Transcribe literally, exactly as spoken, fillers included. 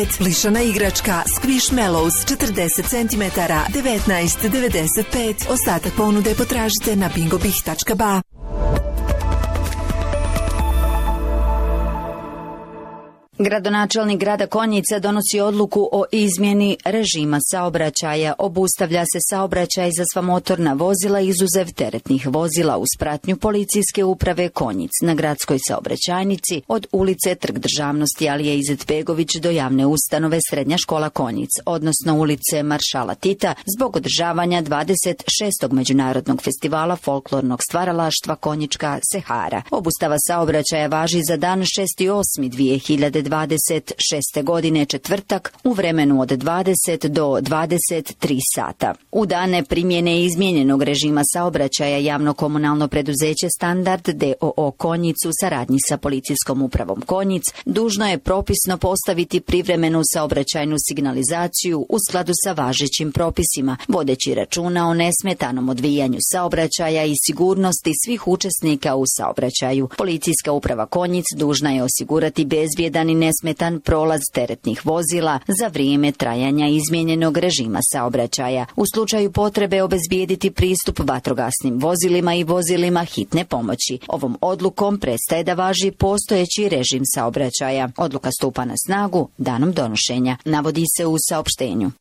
Lišana igračka Squishmallows četrdeset centimetara devetnaest devedeset pet. Ostatak ponude potražite na bingobih tačka ba. Gradonačelnik grada Konjica donosi odluku o izmjeni režima saobraćaja. Obustavlja se saobraćaj za sva motorna vozila izuzev teretnih vozila uz pratnju policijske uprave Konjic na gradskoj saobraćajnici od ulice Trg državnosti Alije Izetbegović do javne ustanove Srednja škola Konjic, odnosno ulice Maršala Tita, zbog održavanja dvadeset šestog međunarodnog festivala folklornog stvaralaštva Konjička Sehara. Obustava saobraćaja važi za dan šesti osmi dvije hiljade dvadeset šeste. godine četvrtak u vremenu od dvadeset do dvadeset tri sata. U dane primjene izmijenjenog režima saobraćaja javno komunalno preduzeće Standard d o o Konjic u saradnji sa policijskom upravom Konjic dužno je propisno postaviti privremenu saobraćajnu signalizaciju u skladu sa važećim propisima, vodeći računa o nesmetanom odvijanju saobraćaja i sigurnosti svih učesnika u saobraćaju. Policijska uprava Konjic dužna je osigurati bezbjedan i nesmetan prolaz teretnih vozila za vrijeme trajanja izmijenjenog režima saobraćaja. U slučaju potrebe obezbijediti pristup vatrogasnim vozilima i vozilima hitne pomoći. Ovom odlukom prestaje da važi postojeći režim saobraćaja. Odluka stupa na snagu danom donošenja, navodi se u saopštenju.